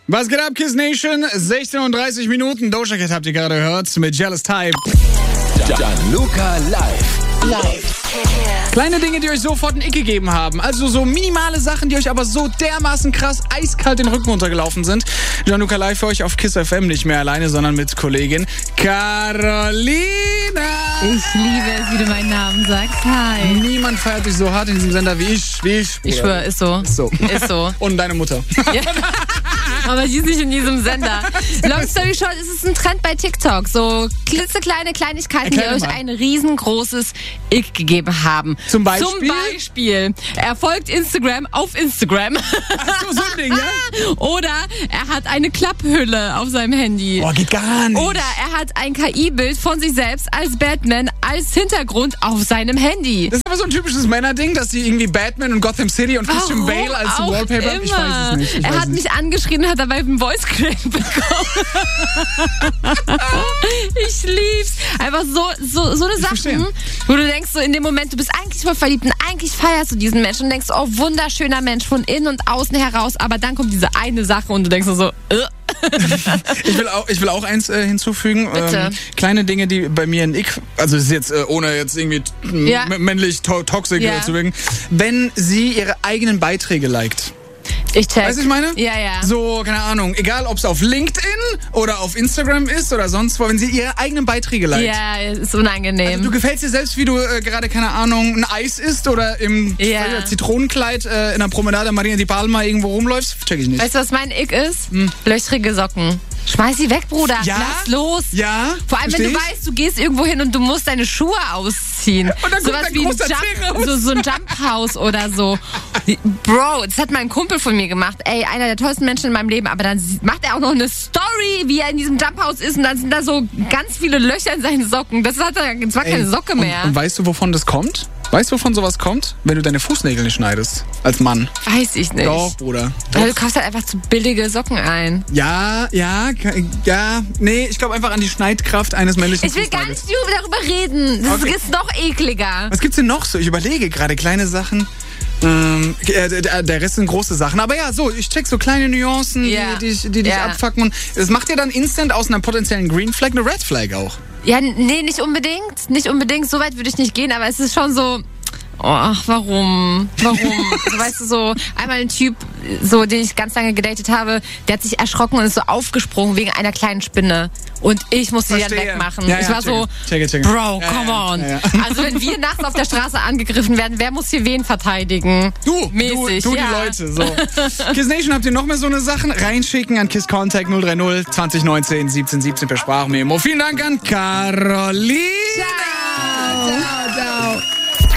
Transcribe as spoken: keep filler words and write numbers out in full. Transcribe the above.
Was geht ab, Kiss Nation? sechzehn Uhr dreißig Minuten. Doja Cat habt ihr gerade gehört mit Jealous Type. Gianluca live. Live. Kleine Dinge, die euch sofort einen Ick gegeben haben. Also so minimale Sachen, die euch aber so dermaßen krass eiskalt den Rücken runtergelaufen sind. Gianluca live für euch auf Kiss F M, nicht mehr alleine, sondern mit Kollegin Carolina. Ich liebe es, wie du meinen Namen sagst. Hi. Niemand feiert dich so hart in diesem Sender wie ich. Wie ich, Ich schwöre, ist so. Ist so. Ist so. Und deine Mutter. Ja. Aber die ist nicht in diesem Sender. Long story short, es ist ein Trend bei TikTok. So klitzekleine Kleinigkeiten, die Erklär euch mal. ein riesengroßes Ick gegeben haben. Zum Beispiel? Zum Beispiel. Er folgt Instagram auf Instagram. Ach so, so ein Ding, ja? Oder er hat eine Klapphülle auf seinem Handy. Boah, geht gar nicht. Oder er hat ein K I-Bild von sich selbst als Batman als Hintergrund auf seinem Handy. Das ist aber so ein typisches Männerding, dass sie irgendwie Batman und Gotham City und Christian Warum Bale als auch Wallpaper haben. Ich weiß es nicht. Ich er weiß hat nicht. mich angeschrien und hat dabei einen Voice Crack bekommen. Ich lieb's. Einfach so, so, so eine Sache, verstehe. wo du denkst, so in dem Moment, du bist eigentlich voll verliebt und eigentlich feierst du diesen Menschen und denkst, oh, wunderschöner Mensch von innen und außen heraus, aber dann kommt diese eine Sache und du denkst nur so, äh. Ich will auch, ich will auch eins äh, hinzufügen. Bitte. Ähm, kleine Dinge, die bei mir ein Ick, also das ist jetzt äh, ohne jetzt irgendwie t- Ja. m- männlich to toxisch Ja. äh, zu wirken, wenn sie ihre eigenen Beiträge liked. Ich check. Weißt du, was ich meine? Ja, ja. So, keine Ahnung, egal ob es auf LinkedIn oder auf Instagram ist oder sonst wo, wenn sie ihre eigenen Beiträge liked. Ja, ist unangenehm. Also du gefällst dir selbst, wie du äh, gerade, keine Ahnung, ein Eis isst oder im Ja. äh, Zitronenkleid äh, in der Promenade Marina di Palma irgendwo rumläufst? Check ich nicht. Weißt du, was mein Ick ist? Löchrige Socken. Schmeiß sie weg, Bruder. Ja? Lass los. Ja, Vor allem, wenn versteh du ich. weißt, du gehst irgendwo hin und du musst deine Schuhe ausziehen. Und dann kommt Sowas ein wie ein großer Zeh Jump, raus. so, so ein Jump-House oder so. Bro, das hat mein Kumpel von mir gemacht. Ey, einer der tollsten Menschen in meinem Leben. Aber dann macht er auch noch eine Story, wie er in diesem Jump-House ist. Und dann sind da so ganz viele Löcher in seinen Socken. Das, hat, das war keine Ey, Socke mehr. Und, und weißt du, wovon das kommt? Weißt du, wovon sowas kommt? Wenn du deine Fußnägel nicht schneidest. Als Mann. Weiß ich nicht. Doch, Bruder. Weil du kaufst halt einfach zu billige Socken ein. Ja, ja, ka- ja. Nee, ich glaube einfach an die Schneidkraft eines männlichen Ich will gar Fußnagels. nicht darüber reden. Das Okay. ist noch ekliger. Was gibt's denn noch so? Ich überlege gerade kleine Sachen. Ähm, äh, der, der Rest sind große Sachen. Aber ja, so, ich check so kleine Nuancen, Ja. die, die, die dich Ja. abfucken. Und das macht ja dann instant aus einer potenziellen Green Flag eine Red Flag auch. Ja, nee, nicht unbedingt. Nicht unbedingt. So weit würde ich nicht gehen, aber es ist schon so. Oh, ach, warum? Warum? So, weißt du, so einmal ein Typ, so den ich ganz lange gedatet habe, der hat sich erschrocken und ist so aufgesprungen wegen einer kleinen Spinne. Und ich musste die dann Verstehe. wegmachen. Ja, ich ja, war check so, it, check it, check it. Bro, Ja, come ja, on. ja, ja. Also wenn wir nachts auf der Straße angegriffen werden, wer muss hier wen verteidigen? Du, Mäßig, du, du ja. die Leute. So. Kiss Nation, habt ihr noch mehr so eine Sachen? Reinschicken an Kiss Contact null drei null zwanzig neunzehn siebzehn siebzehn per Sprachmemo. Vielen Dank an Carolina. Ciao. Ciao.